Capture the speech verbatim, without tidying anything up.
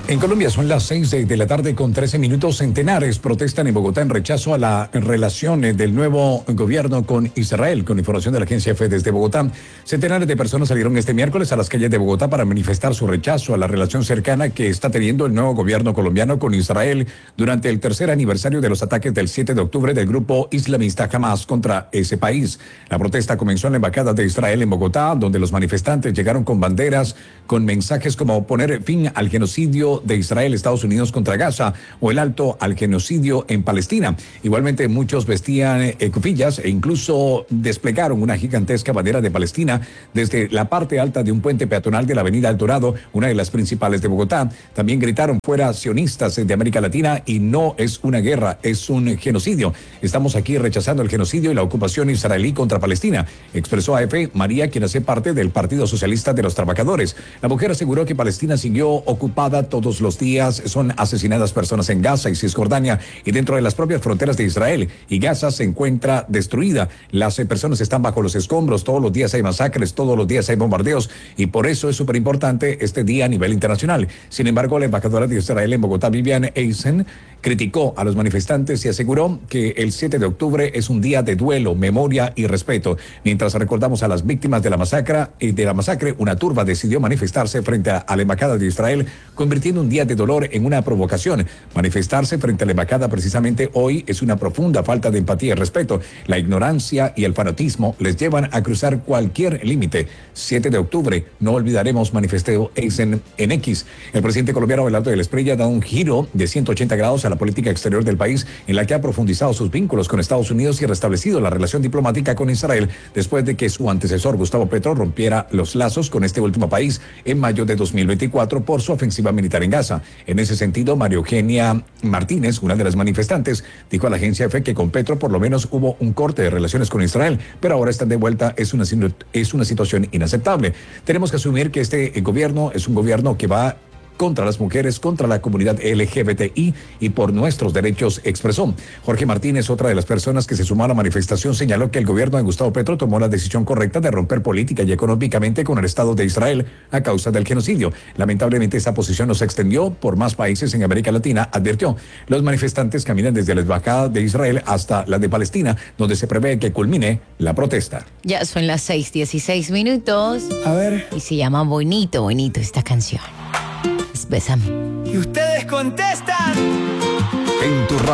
En Colombia son las seis de la tarde con trece minutos. Centenares protestan en Bogotá en rechazo a la relación del nuevo gobierno con Israel. Con información de la agencia EFE desde Bogotá, centenares de personas salieron este miércoles a las calles de Bogotá para manifestar su rechazo a la relación cercana que está teniendo el nuevo gobierno colombiano con Israel durante el tercer aniversario de los ataques del siete de octubre del grupo islamista Hamas contra ese país. La protesta comenzó en la embajada de Israel en Bogotá, donde los manifestantes llegaron con banderas con mensajes como poner fin al genocidio de Israel, Estados Unidos contra Gaza o el alto al genocidio en Palestina. Igualmente muchos vestían eh, cupillas e incluso desplegaron una gigantesca bandera de Palestina desde la parte alta de un puente peatonal de la avenida El Dorado, una de las principales de Bogotá. También gritaron fuera sionistas de América Latina y no es una guerra, es un genocidio. Estamos aquí rechazando el genocidio y la ocupación israelí contra Palestina, expresó a EFE María, quien hace parte del Partido Socialista de los Trabajadores. La mujer aseguró que Palestina siguió ocupada todos los días, son asesinadas personas en Gaza y Cisjordania y dentro de las propias fronteras de Israel, y Gaza se encuentra destruida. Las eh, personas están bajo los escombros, todos los días hay masacres, todos los días hay bombardeos y por eso es súper importante este día a nivel internacional. Sin embargo, la embajadora de Israel en Bogotá, Vivian Eisen, criticó a los manifestantes y aseguró que el siete de octubre es un día de duelo, memoria y respeto. Mientras recordamos a las víctimas de la masacre, y de la masacre, una turba decidió manifestarse frente a, a la embajada de Israel, convirtiendo un día de dolor en una provocación. Manifestarse frente a la embajada precisamente hoy es una profunda falta de empatía y respeto. La ignorancia y el fanatismo les llevan a cruzar cualquier límite. siete de octubre, no olvidaremos, manifestó Eisen en X. El presidente colombiano Abelardo de la Espriella ha dado un giro de ciento ochenta grados a la política exterior del país, en la que ha profundizado sus vínculos con Estados Unidos y restablecido la relación diplomática con Israel después de que su antecesor Gustavo Petro rompiera los lazos con este último país en mayo de dos mil veinticuatro por su ofensiva militar en Gaza. En ese sentido, María Eugenia Martínez, una de las manifestantes, dijo a la agencia EFE que con Petro por lo menos hubo un corte de relaciones con Israel, pero ahora están de vuelta. Es una, es una situación inaceptable. Tenemos que asumir que este gobierno es un gobierno que va contra las mujeres, contra la comunidad L G B T I y por nuestros derechos, expresó. Jorge Martínez, otra de las personas que se sumó a la manifestación, señaló que el gobierno de Gustavo Petro tomó la decisión correcta de romper política y económicamente con el Estado de Israel a causa del genocidio. Lamentablemente, esa posición no se extendió por más países en América Latina, advirtió. Los manifestantes caminan desde la embajada de Israel hasta la de Palestina, donde se prevé que culmine la protesta. Ya son las seis dieciséis minutos. A ver. Y se llama Bonito, Bonito esta canción. Bésame. Y ustedes contestan. En tu